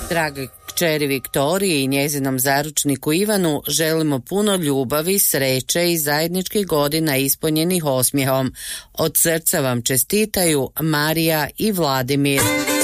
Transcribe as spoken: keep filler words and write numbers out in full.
Drage kćeri Viktoriji i njezinom zaručniku Ivanu želimo puno ljubavi, sreće i zajedničkih godina ispunjenih osmijehom. Od srca vam čestitaju Marija i Vladimir.